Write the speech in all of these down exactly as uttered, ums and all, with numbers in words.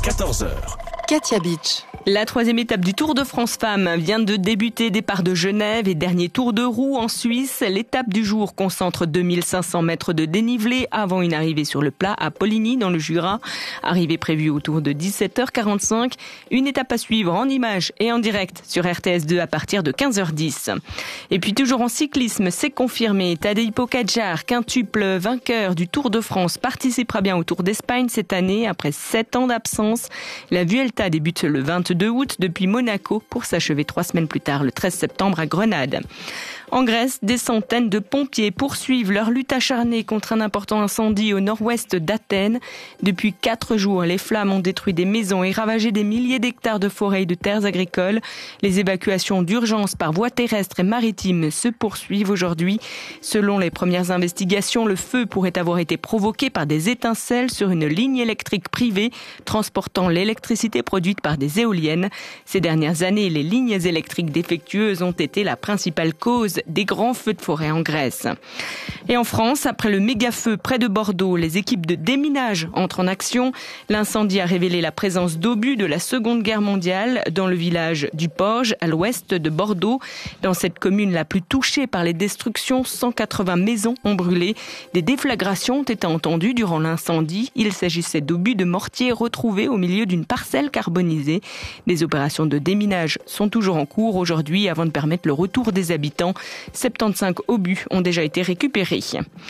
quatorze heures. Katia Beach. La troisième étape du Tour de France Femmes vient de débuter. Départ de Genève et dernier tour de roue en Suisse. L'étape du jour concentre deux mille cinq cents mètres de dénivelé avant une arrivée sur le plat à Poligny dans le Jura. Arrivée prévue autour de dix-sept heures quarante-cinq. Une étape à suivre en images et en direct sur R T S deux à partir de quinze heures dix. Et puis toujours en cyclisme, c'est confirmé. Tadej Pogačar, quintuple vainqueur du Tour de France, participera bien au Tour d'Espagne cette année après sept ans d'absence. La Vuelta débute le vingt-deux août depuis Monaco pour s'achever trois semaines plus tard, le treize septembre à Grenade. En Grèce, des centaines de pompiers poursuivent leur lutte acharnée contre un important incendie au nord-ouest d'Athènes. Depuis quatre jours, les flammes ont détruit des maisons et ravagé des milliers d'hectares de forêts et de terres agricoles. Les évacuations d'urgence par voie terrestre et maritime se poursuivent aujourd'hui. Selon les premières investigations, le feu pourrait avoir été provoqué par des étincelles sur une ligne électrique privée transportant l'électricité produite par des éoliennes. Ces dernières années, les lignes électriques défectueuses ont été la principale cause des grands feux de forêt en Grèce. Et en France, après le méga-feu près de Bordeaux, les équipes de déminage entrent en action. L'incendie a révélé la présence d'obus de la Seconde Guerre mondiale dans le village du Porge, à l'ouest de Bordeaux. Dans cette commune la plus touchée par les destructions, cent quatre-vingts maisons ont brûlé. Des déflagrations ont été entendues durant l'incendie. Il s'agissait d'obus de mortier retrouvés au milieu d'une parcelle carbonisée. Des opérations de déminage sont toujours en cours aujourd'hui avant de permettre le retour des habitants. soixante-quinze obus ont déjà été récupérés.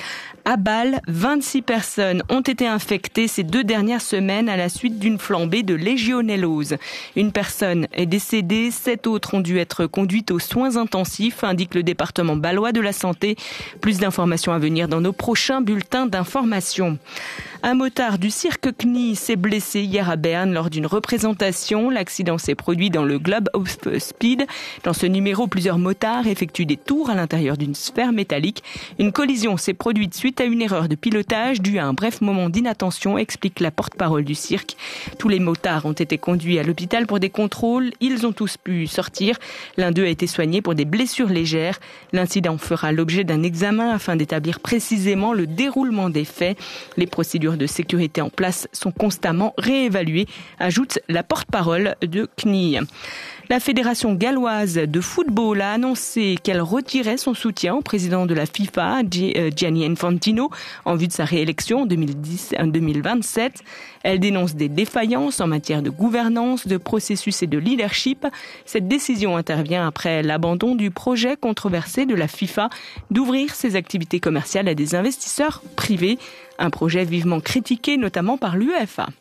À Bâle, vingt-six personnes ont été infectées ces deux dernières semaines à la suite d'une flambée de légionellose. Une personne est décédée, sept autres ont dû être conduites aux soins intensifs, indique le département bâlois de la santé. Plus d'informations à venir dans nos prochains bulletins d'information. Un motard du cirque C N I s'est blessé hier à Berne lors d'une représentation. L'accident s'est produit dans le Globe of Speed. Dans ce numéro, plusieurs motards effectuent des tours à l'intérieur d'une sphère métallique. Une collision s'est produite suite à une erreur de pilotage due à un bref moment d'inattention, explique la porte-parole du cirque. Tous les motards ont été conduits à l'hôpital pour des contrôles. Ils ont tous pu sortir. L'un d'eux a été soigné pour des blessures légères. L'incident fera l'objet d'un examen afin d'établir précisément le déroulement des faits. Les procédures de sécurité en place sont constamment réévaluées, ajoute la porte-parole de C N I. La Fédération galloise de football a annoncé qu'elle retirait son soutien au président de la FIFA, Gianni Infantino, en vue de sa réélection en deux mille vingt-sept. Elle dénonce des défaillances en matière de gouvernance, de processus et de leadership. Cette décision intervient après l'abandon du projet controversé de la FIFA d'ouvrir ses activités commerciales à des investisseurs privés. Un projet vivement critiqué, notamment par l'U E F A.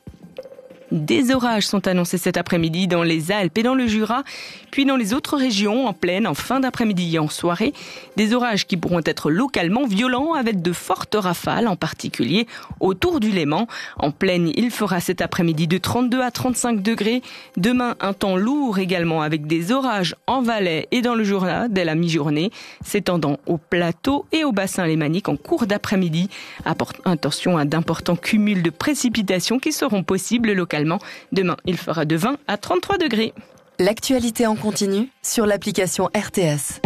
Des orages sont annoncés cet après-midi dans les Alpes et dans le Jura, puis dans les autres régions en pleine, en fin d'après-midi et en soirée. Des orages qui pourront être localement violents avec de fortes rafales, en particulier autour du Léman. En pleine, il fera cet après-midi de trente-deux à trente-cinq degrés. Demain, un temps lourd également avec des orages en Valais et dans le Jura dès la mi-journée, s'étendant au plateau et au bassin lémanique en cours d'après-midi. Attention à d'importants cumuls de précipitations qui seront possibles localement. Demain, il fera de vingt à trente-trois degrés. L'actualité en continu sur l'application R T S.